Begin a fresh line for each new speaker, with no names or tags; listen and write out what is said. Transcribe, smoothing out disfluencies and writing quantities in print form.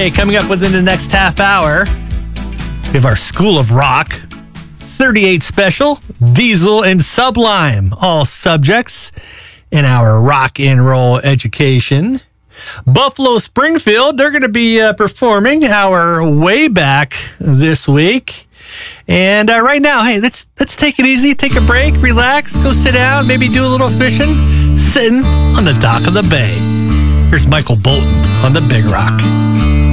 Okay, coming up within the next half hour, we have our School of Rock, 38 Special, Diesel, and Sublime, all subjects in our rock and roll education. Buffalo Springfield, they're going to be performing our Way Back this week. And right now, hey, let's take it easy, take a break, relax, go sit down, maybe do a little fishing, sitting on the dock of the bay. Here's Michael Bolton on the Big Rock.